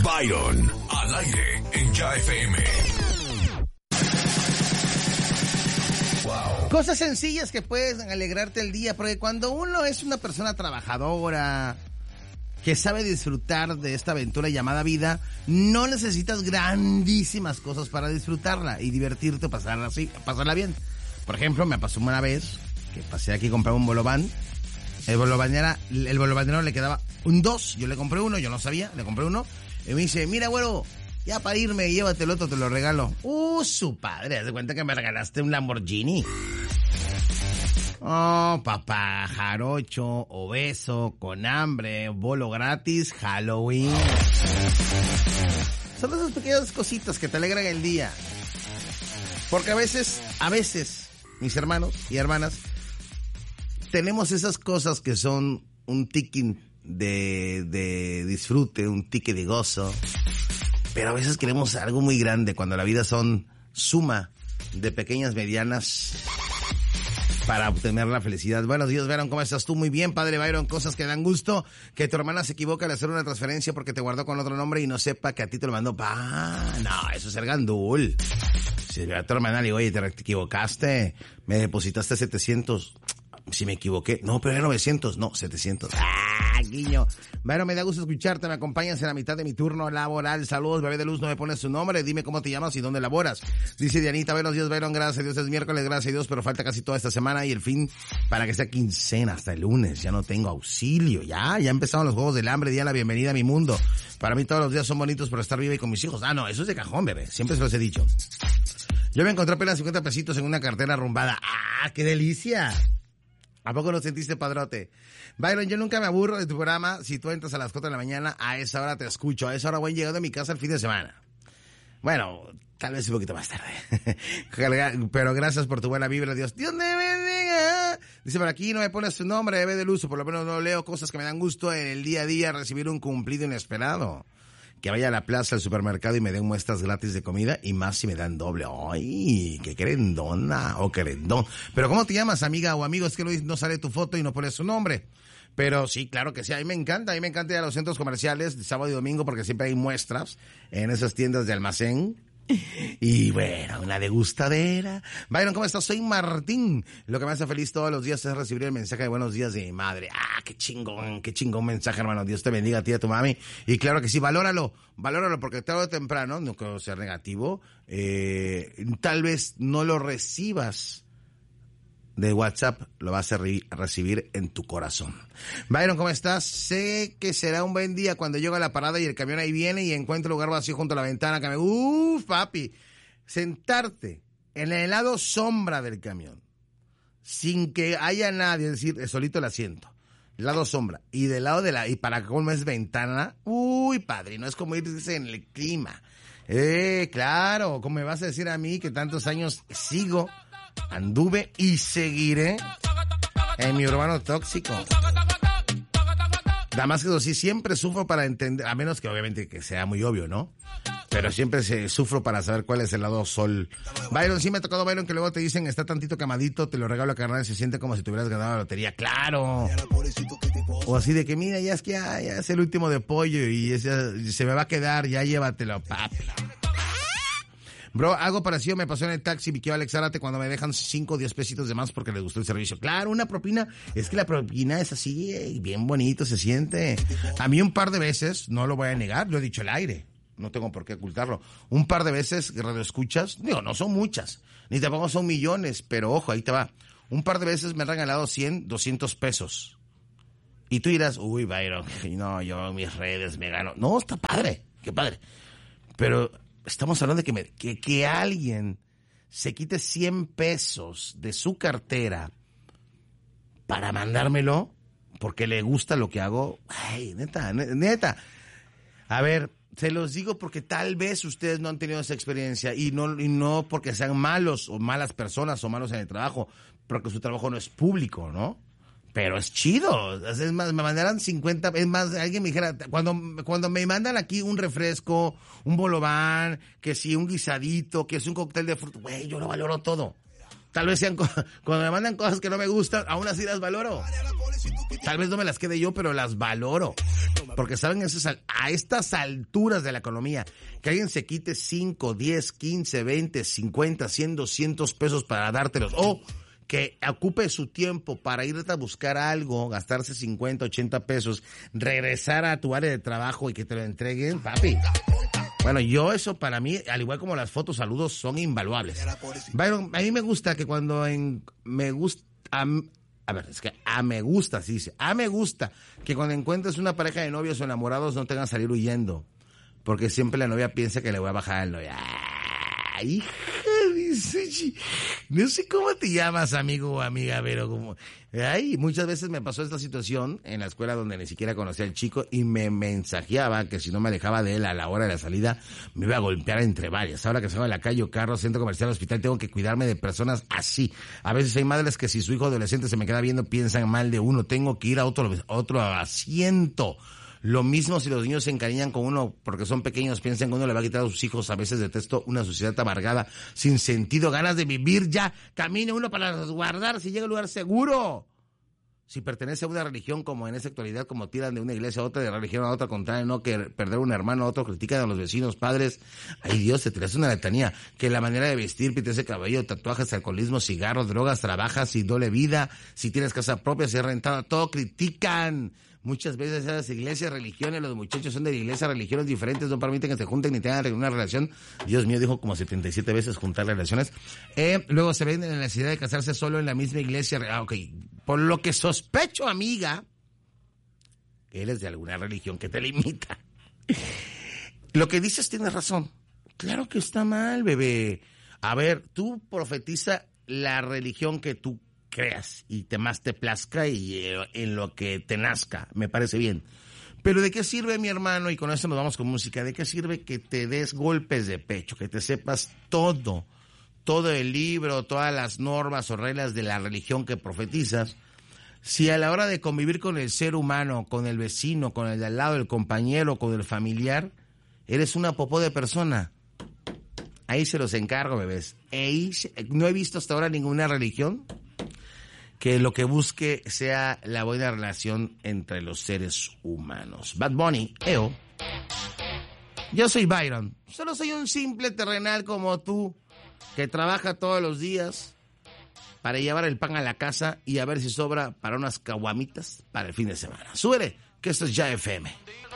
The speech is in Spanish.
Byron, al aire en Ya FM. Wow. Cosas sencillas que pueden alegrarte el día, porque cuando uno es una persona trabajadora, que sabe disfrutar de esta aventura llamada vida, no necesitas grandísimas cosas para disfrutarla y divertirte o pasarla bien. Por ejemplo, me pasó una vez que pasé aquí y compré un bolobán. El bolobanero le quedaba un 2, yo le compré uno, yo no sabía, le compré uno. Y me dice, mira, güero, ya para irme, llévate el otro, te lo regalo. Su padre, haz de cuenta que me regalaste un Lamborghini. Oh, papá, jarocho, obeso, con hambre, bolo gratis, Halloween. Son esas pequeñas cositas que te alegran el día. Porque a veces, mis hermanos y hermanas, tenemos esas cosas que son un ticket de disfrute, un ticket de gozo. Pero a veces queremos algo muy grande cuando la vida son suma de pequeñas, medianas, para obtener la felicidad. Buenos días, Byron, ¿cómo estás tú? Muy bien, padre Byron. Cosas que dan gusto, que tu hermana se equivoca al hacer una transferencia porque te guardó con otro nombre y no sepa que a ti te lo mandó. No, eso es ser gandul. Si a tu hermana le digo, oye, te equivocaste, me depositaste 700. Si me equivoqué, no, pero era 900, no, 700. Guiño. Byron, me da gusto escucharte, me acompañas en la mitad de mi turno laboral. Saludos, bebé de luz, no me pones tu nombre, dime cómo te llamas y dónde laboras. Dice Dianita, buenos días, Byron, gracias a Dios, es miércoles, gracias a Dios, pero falta casi toda esta semana y el fin para que sea quincena hasta el lunes. Ya no tengo auxilio, ya empezaron los juegos del hambre, día la bienvenida a mi mundo. Para mí todos los días son bonitos por estar viva y con mis hijos. No, eso es de cajón, bebé, siempre se los he dicho. Yo me encontré apenas 50 pesitos en una cartera arrumbada. ¡Qué delicia! ¿A poco no sentiste, padrote? Byron, yo nunca me aburro de tu programa. Si tú entras a las 4 de la mañana, a esa hora te escucho. A esa hora voy llegando a mi casa el fin de semana. Bueno, tal vez un poquito más tarde. Pero gracias por tu buena vibra, Dios. Dios te bendiga. Dice, por aquí no me pones tu nombre, bebé del uso. Por lo menos no leo cosas que me dan gusto en el día a día, recibir un cumplido inesperado. Que vaya a la plaza, al supermercado y me den muestras gratis de comida y más si me dan doble. ¡Ay, qué querendona o querendón! Pero ¿cómo te llamas, amiga o amigo? Es que no sale tu foto y no pones su nombre. Pero sí, claro que sí, a mí me encanta ir a los centros comerciales de sábado y domingo porque siempre hay muestras en esas tiendas de almacén. Y bueno, una degustadera. Byron, ¿cómo estás? Soy Martín. Lo que me hace feliz todos los días es recibir el mensaje de buenos días de mi madre. Qué chingón mensaje, hermano. Dios te bendiga a ti y a tu mami. Y claro que sí, valóralo porque tarde o temprano, no quiero ser negativo, tal vez no lo recibas de WhatsApp, lo vas a recibir en tu corazón. Byron, ¿cómo estás? Sé que será un buen día cuando llego a la parada y el camión ahí viene y encuentro lugar vacío junto a la ventana que papi, sentarte en el lado sombra del camión, sin que haya nadie, es decir, solito el asiento, lado sombra, y del lado y para cómo es ventana, padre, no es como irse en el clima. Claro, como me vas a decir a mí que tantos años anduve y seguiré en mi urbano tóxico. Nada más que eso sí, siempre sufro para entender, a menos que obviamente que sea muy obvio, ¿no? Pero siempre sufro para saber cuál es el lado sol. Byron, sí me ha tocado, Byron, que luego te dicen, está tantito quemadito, te lo regalo a carnal, se siente como si te hubieras ganado la lotería. ¡Claro! O así de que, mira, ya es el último de pollo y se me va a quedar, ya llévatelo, papi. Bro, algo parecido me pasó en el taxi, mi querido Alex Zárate, cuando me dejan 5 o 10 pesitos de más porque les gustó el servicio. Claro, una propina, es que la propina es así, bien bonito se siente. A mí un par de veces, no lo voy a negar, lo he dicho al aire, no tengo por qué ocultarlo. Un par de veces, radio escuchas, no son muchas, ni tampoco son millones, pero ojo, ahí te va. Un par de veces me han regalado 100, 200 pesos. Y tú dirás, Byron, no, yo en mis redes me gano. No, está padre, qué padre. Pero estamos hablando de que alguien se quite 100 pesos de su cartera para mandármelo porque le gusta lo que hago. Ay, neta. A ver, se los digo porque tal vez ustedes no han tenido esa experiencia y no porque sean malos o malas personas o malos en el trabajo, porque su trabajo no es público, ¿no? Pero es chido. Es más, me mandaran 50, es más, alguien me dijera, cuando me mandan aquí un refresco, un bolobán, que si un guisadito, que si un cóctel de fruta, güey, yo lo valoro todo. Tal vez sean, cuando me mandan cosas que no me gustan, aún así las valoro. Tal vez no me las quede yo, pero las valoro. Porque saben a estas alturas de la economía, que alguien se quite 5, 10, 15, 20, 50, 100, 200 pesos para dártelos, o que ocupe su tiempo para irte a buscar algo, gastarse 50, 80 pesos, regresar a tu área de trabajo y que te lo entreguen, papi. Bueno, eso para mí, al igual como las fotos, saludos, son invaluables. Byron, a mí me gusta que cuando me gusta que cuando encuentres una pareja de novios o enamorados no tengan que salir huyendo, porque siempre la novia piensa que le voy a bajar al novio. Ay, hija, dice, no sé cómo te llamas, amigo o amiga, pero muchas veces me pasó esta situación en la escuela donde ni siquiera conocía al chico y me mensajeaba que si no me alejaba de él a la hora de la salida me iba a golpear entre varias. Ahora que salgo de la calle o carro, centro comercial, hospital, tengo que cuidarme de personas así. A veces hay madres que si su hijo adolescente se me queda viendo piensan mal de uno, tengo que ir a otro asiento. Lo mismo si los niños se encariñan con uno porque son pequeños, piensan que uno le va a quitar a sus hijos. A veces detesto una sociedad amargada, sin sentido, ganas de vivir ya. Camine uno para resguardar si llega a un lugar seguro. Si pertenece a una religión, como en esa actualidad, como tiran de una iglesia a otra, de religión a otra, contraria, no que perder un hermano a otro, critican a los vecinos, padres. Ay Dios, se te hace una letanía. Que la manera de vestir, pintarse cabello, tatuajes, alcoholismo, cigarros, drogas, trabajas, si doble vida, si tienes casa propia, si es rentada, todo critican. Muchas veces esas iglesias, religiones, los muchachos son de iglesias, religiones diferentes, no permiten que se junten ni tengan una relación. Dios mío, dijo como 77 veces juntar relaciones. Luego se ven en la necesidad de casarse solo en la misma iglesia. Por lo que sospecho, amiga, que eres de alguna religión que te limita. Lo que dices tienes razón. Claro que está mal, bebé. A ver, tú profetiza la religión que tú creas y más te plazca y en lo que te nazca, me parece bien. Pero ¿de qué sirve, mi hermano? Y con eso nos vamos con música. ¿De qué sirve que te des golpes de pecho, que te sepas todo el libro, todas las normas o reglas de la religión que profetizas, si a la hora de convivir con el ser humano, con el vecino, con el de al lado, el compañero, con el familiar, eres una popó de persona? Ahí se los encargo, bebés. No he visto hasta ahora ninguna religión que lo que busque sea la buena relación entre los seres humanos. Bad Bunny, eo. Yo soy Byron, solo soy un simple terrenal como tú, que trabaja todos los días para llevar el pan a la casa y a ver si sobra para unas caguamitas para el fin de semana. Súbele, que esto es Ya FM.